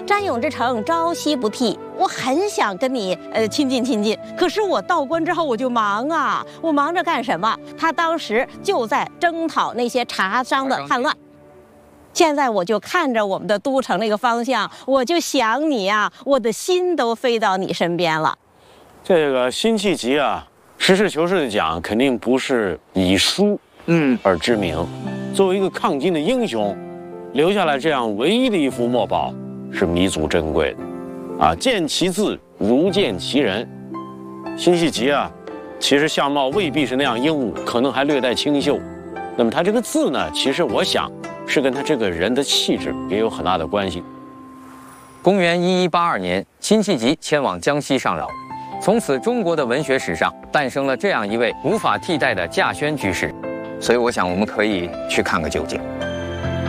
詹永之诚朝夕不替，我很想跟你亲近亲近，可是我到关之后我就忙啊，我忙着干什么？他当时就在征讨那些茶商的叛乱。现在我就看着我们的都城那个方向，我就想你啊，我的心都飞到你身边了。 这个辛弃疾啊，实事求是的讲，肯定不是以书而知名。作为一个抗金的英雄，留下来这样唯一的一幅墨宝，是弥足珍贵的。啊，见其字如见其人。辛弃疾啊，其实相貌未必是那样英武，可能还略带清秀。那么他这个字呢，其实我想是跟他这个人的气质也有很大的关系。 公元1182年，辛弃疾迁往江西上饶，从此中国的文学史上诞生了这样一位无法替代的稼轩居士。所以我想我们可以去看个究竟。